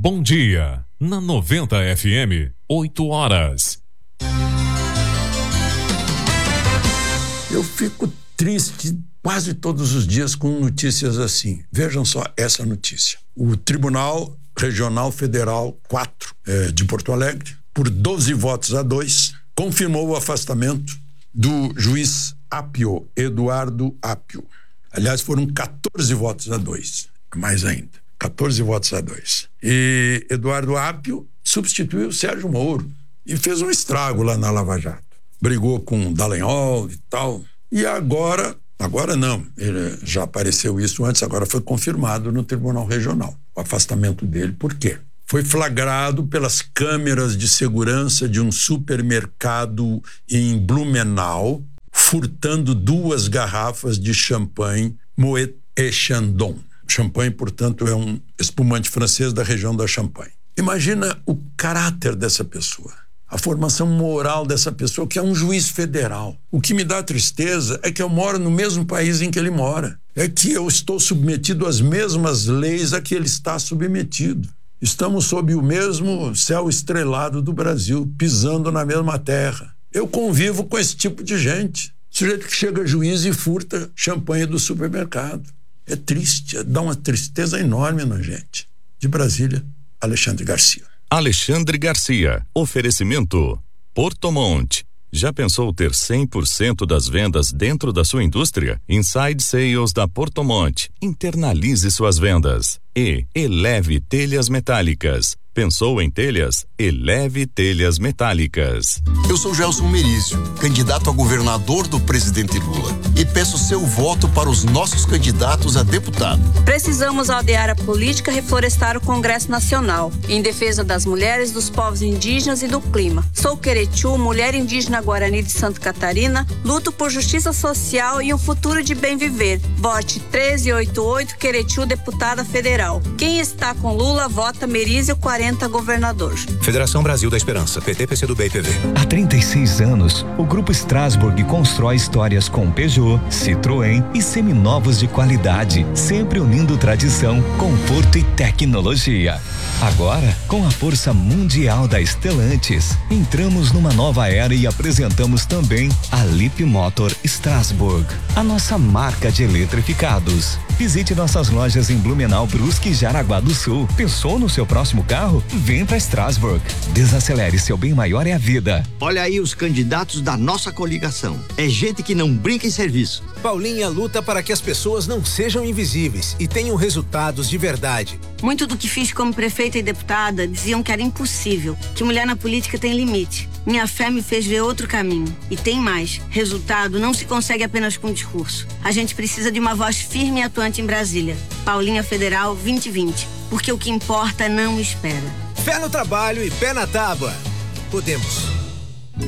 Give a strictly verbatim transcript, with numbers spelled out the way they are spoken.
Bom Dia, na noventa F M, oito horas. Eu fico triste quase todos os dias com notícias assim. Vejam só essa notícia. O Tribunal Regional Federal quatro eh, de Porto Alegre, por doze votos a dois, confirmou o afastamento do juiz Apio, Eduardo Apio. Aliás, foram quatorze votos a dois, mais ainda. quatorze votos a dois. E Eduardo Apio substituiu Sérgio Moro e fez um estrago lá na Lava Jato. Brigou com Dallagnol e tal. E agora, agora não, ele já apareceu isso antes, agora foi confirmado no Tribunal Regional. O afastamento dele, por quê? Foi flagrado pelas câmeras de segurança de um supermercado em Blumenau, furtando duas garrafas de champanhe Moet et Chandon. Champanhe, portanto, é um espumante francês da região da Champagne. Imagina o caráter dessa pessoa, a formação moral dessa pessoa, que é um juiz federal. O que me dá tristeza é que eu moro no mesmo país em que ele mora. É que eu estou submetido às mesmas leis a que ele está submetido. Estamos sob o mesmo céu estrelado do Brasil, pisando na mesma terra. Eu convivo com esse tipo de gente. Sujeito que chega juiz e furta champanhe do supermercado. É triste, dá uma tristeza enorme na gente. De Brasília, Alexandre Garcia. Alexandre Garcia, oferecimento Portomont. Já pensou ter cem por cento das vendas dentro da sua indústria? Inside Sales da Portomont. Internalize suas vendas. E Eleve Telhas Metálicas. Pensou em telhas? Eleve Telhas Metálicas. Eu sou Gelson Merizio, candidato a governador do presidente Lula, e peço seu voto para os nossos candidatos a deputado. Precisamos aldear a política e reflorestar o Congresso Nacional, em defesa das mulheres, dos povos indígenas e do clima. Sou Queretiu, mulher indígena Guarani de Santa Catarina, luto por justiça social e um futuro de bem viver. Vote treze oitenta e oito Queretiu, deputada federal. Quem está com Lula, vota Merizio quarenta, governador. Federação Brasil da Esperança, P T, P C do B e P V. Há trinta e seis anos, o Grupo Strasbourg constrói histórias com Peugeot, Citroën e seminovos de qualidade, sempre unindo tradição, conforto e tecnologia. Agora, com a força mundial da Stellantis, entramos numa nova era e apresentamos também a Leap Motor Strasbourg, a nossa marca de eletrificados. Visite nossas lojas em Blumenau, Brusque e Jaraguá do Sul. Pensou no seu próximo carro? Vem pra Strasbourg. Desacelere, seu bem maior é a vida. Olha aí os candidatos da nossa coligação. É gente que não brinca em serviço. Paulinha luta para que as pessoas não sejam invisíveis e tenham resultados de verdade. Muito do que fiz como prefeita e deputada diziam que era impossível, que mulher na política tem limite. Minha fé me fez ver outro caminho. E tem mais. Resultado não se consegue apenas com discurso. A gente precisa de uma voz firme e atuante em Brasília. Paulinha Federal vinte e vinte. Porque o que importa não espera. Fé no trabalho e pé na tábua. Podemos.